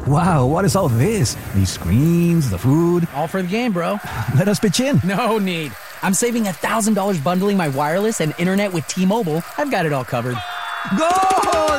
Wow, what is all this? These screens, the food. All for the game, bro. Let us pitch in. No need. I'm saving $1,000 bundling my wireless and internet with T-Mobile. I've got it all covered. Go!